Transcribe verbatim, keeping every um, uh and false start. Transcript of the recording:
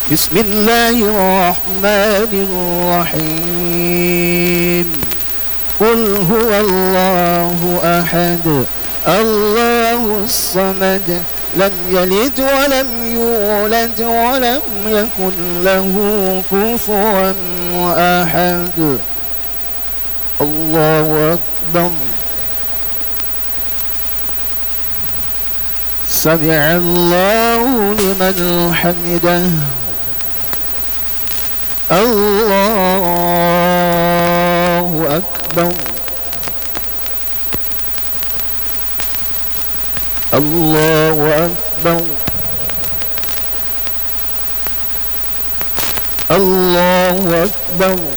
بسم الله الرحمن الرحيم. قل هو الله أحد الله الصمد لم يلد ولم يولد ولم يكن له كفوا أحد. الله أكبر. سمع الله لمن حمده. الله أكبر. الله أكبر. الله أكبر.